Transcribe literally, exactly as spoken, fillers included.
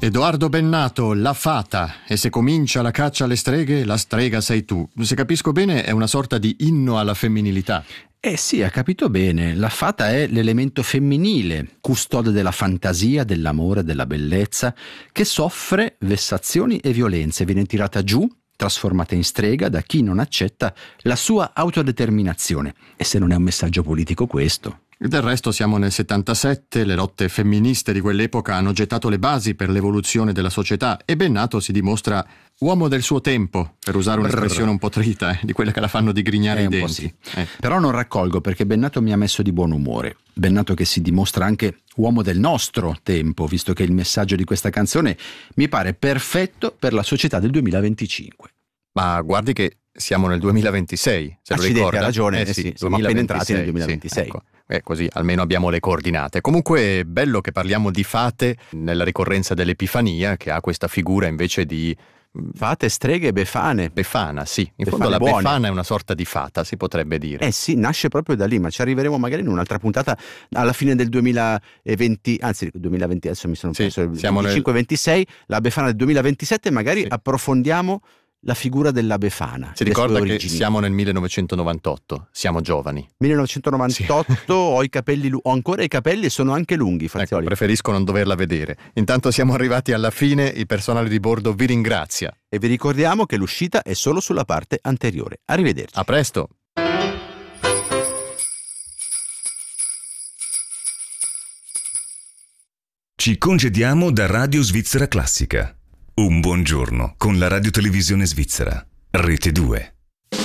Edoardo Bennato, La Fata, e se comincia la caccia alle streghe, la strega sei tu. Se capisco bene è una sorta di inno alla femminilità. Eh sì, ha capito bene, la fata è l'elemento femminile, custode della fantasia, dell'amore, della bellezza, che soffre vessazioni e violenze, viene tirata giù, trasformata in strega da chi non accetta la sua autodeterminazione. E se non è un messaggio politico questo? Del resto siamo nel settantasette, le lotte femministe di quell'epoca hanno gettato le basi per l'evoluzione della società e Bennato si dimostra uomo del suo tempo, per usare un'espressione un po' trita, eh, di quelle che la fanno digrignare eh, i un denti. po' sì. Eh. Però non raccolgo, perché Bennato mi ha messo di buon umore. Bennato che si dimostra anche uomo del nostro tempo, visto che il messaggio di questa canzone mi pare perfetto per la società del duemilaventicinque. Ma guardi che siamo nel duemilaventisei, se lo Accidenti, ricorda. ha ragione, eh eh sì, sì, siamo appena entrati nel duemilaventisei. Sì, ecco. Eh, così almeno abbiamo le coordinate. Comunque è bello che parliamo di fate nella ricorrenza dell'Epifania, che ha questa figura invece di fate, streghe e befane. Befana, sì. In Befane fondo la buone. Befana è una sorta di fata, si potrebbe dire. Eh sì, nasce proprio da lì, ma ci arriveremo magari in un'altra puntata alla fine del duemilaventi, anzi duemilaventi, adesso mi sono Sì, perso, il siamo nel- venticinque ventisei, la Befana del duemilaventisette, magari Sì. approfondiamo la figura della Befana. Si le sue ricorda che origini. siamo nel millenovecentonovantotto, siamo giovani. millenovecentonovantotto, ho i capelli, lu- ho ancora i capelli e sono anche lunghi, Ecco, Fazioli. preferisco non doverla vedere. Intanto siamo arrivati alla fine, il personale di bordo vi ringrazia. E vi ricordiamo che l'uscita è solo sulla parte anteriore. Arrivederci. A presto! Ci congediamo da Radio Svizzera Classica. Un buongiorno con la radiotelevisione svizzera. Rete due.